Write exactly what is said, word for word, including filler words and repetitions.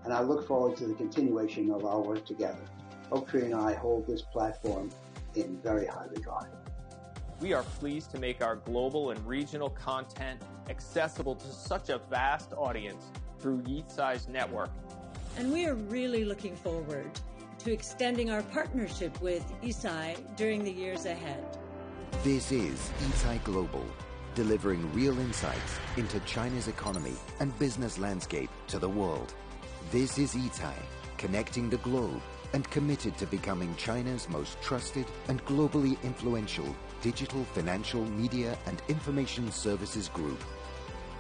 and I look forward to the continuation of our work together. Oaktree and I hold this platform in very high regard. We are pleased to make our global and regional content accessible to such a vast audience through Eastside's network. And we are really looking forward to extending our partnership with Eastside during the years ahead. This is Eastside Global, delivering real insights into China's economy and business landscape to the world. This is Eastside, connecting the globe and committed to becoming China's most trusted and globally influential digital financial media and information services group.